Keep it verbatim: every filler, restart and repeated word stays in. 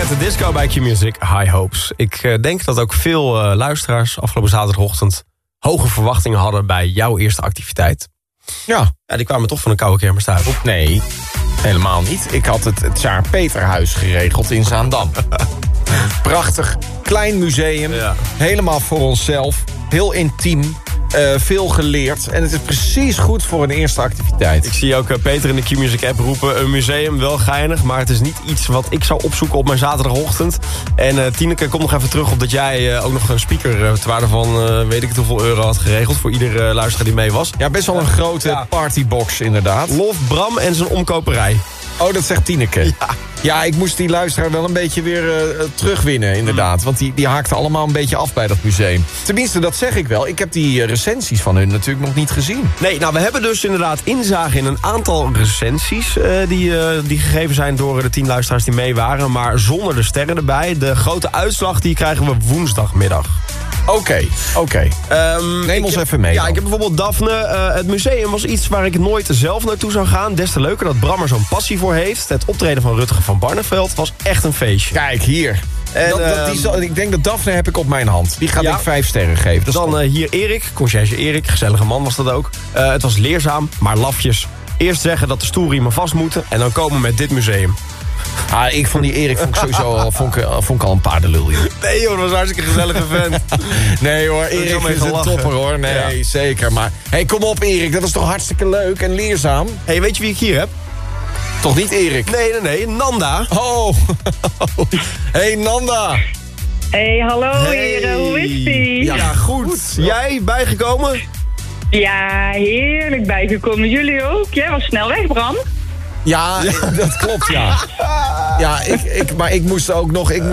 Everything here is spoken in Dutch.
Get the Disco bij Q-Music, High Hopes. Ik uh, denk dat ook veel uh, luisteraars afgelopen zaterdagochtend hoge verwachtingen hadden bij jouw eerste activiteit. Ja. Ja, die kwamen toch van een koude kermis thuis. Nee, helemaal niet. Ik had het, het Tsaar Peterhuis geregeld in Zaandam. Prachtig, klein museum, ja. Helemaal voor onszelf, heel intiem. Uh, veel geleerd. En het is precies goed voor een eerste activiteit. Ik zie ook uh, Peter in de Q-Music app roepen... een museum, wel geinig, maar het is niet iets wat ik zou opzoeken op mijn zaterdagochtend. En uh, Tineke, kom nog even terug op dat jij uh, ook nog een speaker... Uh, ter waarde van uh, weet ik het hoeveel euro had geregeld... voor iedere uh, luisteraar die mee was. Ja, best wel een grote ja. partybox inderdaad. Lof Bram en zijn omkoperij. Oh, dat zegt Tineke. Ja. Ja, ik moest die luisteraar wel een beetje weer uh, terugwinnen, inderdaad. Want die, die haakten allemaal een beetje af bij dat museum. Tenminste, dat zeg ik wel. Ik heb die uh, recensies van hun natuurlijk nog niet gezien. Nee, nou, we hebben dus inderdaad inzage in een aantal recensies... Uh, die, uh, die gegeven zijn door de tien luisteraars die mee waren... maar zonder de sterren erbij. De grote uitslag die krijgen we woensdagmiddag. Oké, okay, oké. Okay. Um, Neem ons heb, even mee. Ja, dan. ik heb bijvoorbeeld Daphne. Uh, het museum was iets waar ik nooit zelf naartoe zou gaan. Des te leuker dat Bram er zo'n passie voor heeft. Het optreden van Rutger van Barneveld was echt een feestje. Kijk, hier. En, dat, dat, die zal, ik denk dat Daphne heb ik op mijn hand. Die gaat ja. ik vijf sterren geven. Dan uh, hier Erik, conciërge Erik. Gezellige man was dat ook. Uh, het was leerzaam, maar lafjes. Eerst zeggen dat de stoelriemen vast moeten... en dan komen met dit museum. Ah, ik vond die Erik vond ik sowieso al, vond ik, vond ik al een paardenlul, joh. Nee joh, dat was een hartstikke gezellige vent. Nee hoor, Erik is een topper hoor. Nee, ja. zeker. Maar hey, kom op Erik, dat was toch hartstikke leuk en leerzaam? Hey, weet je wie ik hier heb? Toch niet Erik? Nee, nee, nee, Nanda. Oh, hey Nanda. Hey, hallo hey. heren, hoe is ie? Ja, goed. goed. Jij, bijgekomen? Ja, heerlijk bijgekomen. Jullie ook? Jij was snel weg, Bram. Ja, ja, dat klopt, ja. Ja, ik, ik, maar ik moest ook nog... Ik,